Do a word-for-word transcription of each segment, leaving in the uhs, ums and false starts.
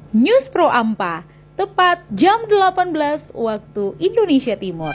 News Pro Ampa, tepat jam delapan belas waktu Indonesia Timur.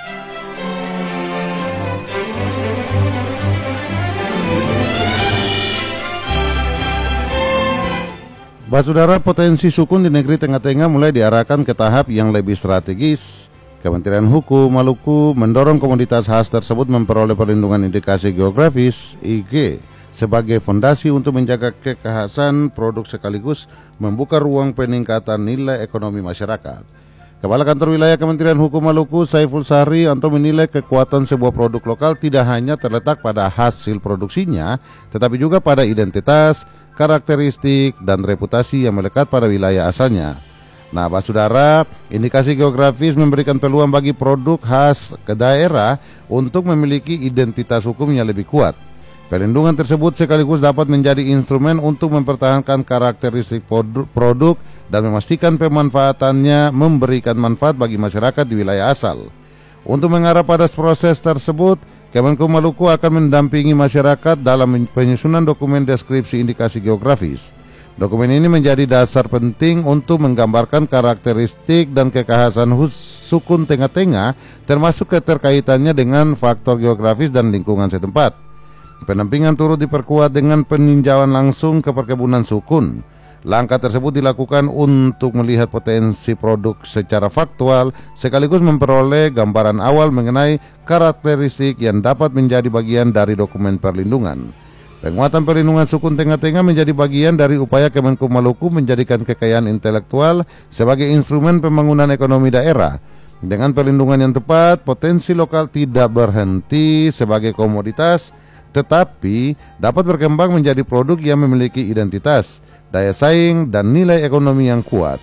Bapak Saudara, potensi sukun di negeri Tengah-Tengah mulai diarahkan ke tahap yang lebih strategis. Kementerian Hukum Maluku mendorong komoditas khas tersebut memperoleh perlindungan indikasi geografis I G sebagai fondasi untuk menjaga kekhasan produk sekaligus membuka ruang peningkatan nilai ekonomi masyarakat. Kepala Kantor Wilayah Kementerian Hukum Maluku, Saiful Sahri Anto, menilai kekuatan sebuah produk lokal tidak hanya terletak pada hasil produksinya, tetapi juga pada identitas, karakteristik, dan reputasi yang melekat pada wilayah asalnya. Nah, Pak Saudara, indikasi geografis memberikan peluang bagi produk khas ke daerah untuk memiliki identitas hukum yang lebih kuat. Perlindungan tersebut sekaligus dapat menjadi instrumen untuk mempertahankan karakteristik produk dan memastikan pemanfaatannya memberikan manfaat bagi masyarakat di wilayah asal. Untuk mengarah pada proses tersebut, Kemenko Maluku akan mendampingi masyarakat dalam penyusunan dokumen deskripsi indikasi geografis. Dokumen ini menjadi dasar penting untuk menggambarkan karakteristik dan kekhasan sukun Tengah-Tengah, termasuk keterkaitannya dengan faktor geografis dan lingkungan setempat. Pendampingan turut diperkuat dengan peninjauan langsung ke perkebunan sukun. Langkah tersebut dilakukan untuk melihat potensi produk secara faktual, sekaligus memperoleh gambaran awal mengenai karakteristik yang dapat menjadi bagian dari dokumen perlindungan. Penguatan perlindungan sukun Tengah-Tengah menjadi bagian dari upaya Kemenko Maluku menjadikan kekayaan intelektual sebagai instrumen pembangunan ekonomi daerah. Dengan perlindungan yang tepat, potensi lokal tidak berhenti sebagai komoditas, tetapi dapat berkembang menjadi produk yang memiliki identitas, daya saing, dan nilai ekonomi yang kuat.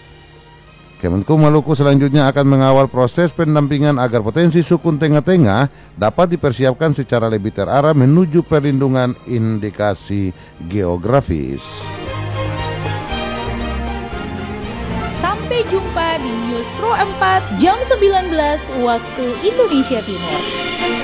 Kemenko Maluku selanjutnya akan mengawal proses pendampingan agar potensi sukun Tengah-Tengah dapat dipersiapkan secara lebih terarah menuju perlindungan indikasi geografis. Sampai jumpa di News Pro empat jam sembilan belas waktu Indonesia Timur.